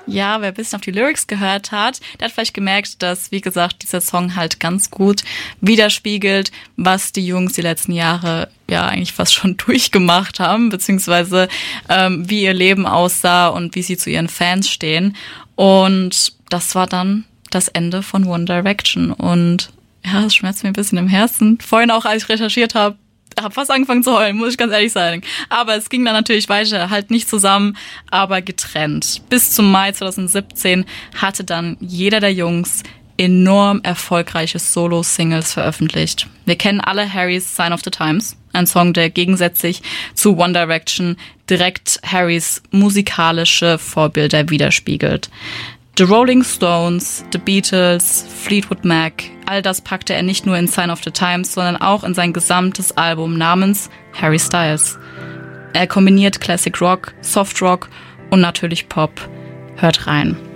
Ja, wer ein bisschen auf die Lyrics gehört hat, der hat vielleicht gemerkt, dass, wie gesagt, dieser Song halt ganz gut widerspiegelt, was die Jungs die letzten Jahre ja eigentlich fast schon durchgemacht haben, beziehungsweise wie ihr Leben aussah und wie sie zu ihren Fans stehen. Und das war dann das Ende von One Direction. Und ja, es schmerzt mir ein bisschen im Herzen. Vorhin auch, als ich recherchiert habe, fast angefangen zu heulen, muss ich ganz ehrlich sagen. Aber es ging dann natürlich weiter, halt nicht zusammen, aber getrennt. Bis zum Mai 2017 hatte dann jeder der Jungs enorm erfolgreiche Solo-Singles veröffentlicht. Wir kennen alle Harrys Sign of the Times, ein Song, der gegensätzlich zu One Direction direkt Harrys musikalische Vorbilder widerspiegelt. The Rolling Stones, The Beatles, Fleetwood Mac, all das packte er nicht nur in Sign of the Times, sondern auch in sein gesamtes Album namens Harry Styles. Er kombiniert Classic Rock, Soft Rock und natürlich Pop. Hört rein.